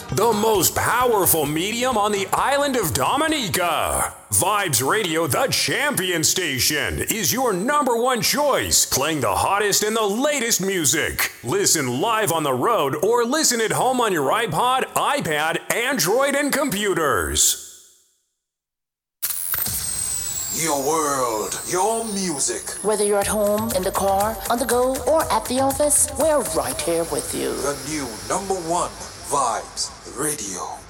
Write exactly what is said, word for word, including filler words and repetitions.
the most powerful medium on the island of Dominica. Vibes Radio, the champion station, is your number one choice, playing the hottest and the latest music. Listen live on the road or listen at home on your iPod, iPad, Android, and computers. Your world, your music. Whether you're at home, in the car, on the go, or at the office, we're right here with you. The new number one Vibes Radio.